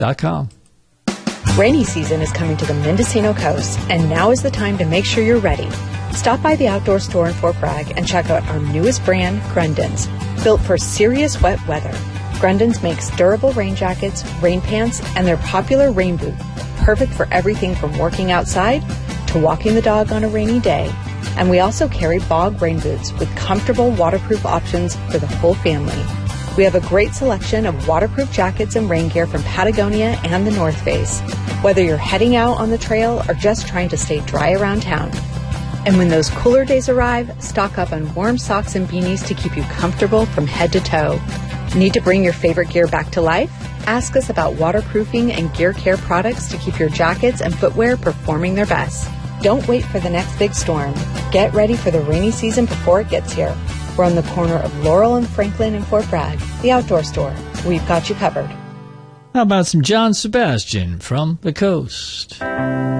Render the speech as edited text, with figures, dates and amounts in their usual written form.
outdoorsstore.com. Rainy season is coming to the Mendocino coast, and now is the time to make sure you're ready. Stop by the Outdoor Store in Fort Bragg and check out our newest brand, Grundens. Built for serious wet weather, Grundens makes durable rain jackets, rain pants, and their popular rain boot, perfect for everything from working outside to walking the dog on a rainy day. And we also carry bog rain boots with comfortable waterproof options for the whole family. We have a great selection of waterproof jackets and rain gear from Patagonia and the North Face, whether you're heading out on the trail or just trying to stay dry around town. And when those cooler days arrive, stock up on warm socks and beanies to keep you comfortable from head to toe. Need to bring your favorite gear back to life? Ask us about waterproofing and gear care products to keep your jackets and footwear performing their best. Don't wait for the next big storm. Get ready for the rainy season before it gets here. We're on the corner of Laurel and Franklin in Fort Bragg, the Outdoor Store. We've got you covered. How about some John Sebastian from the coast?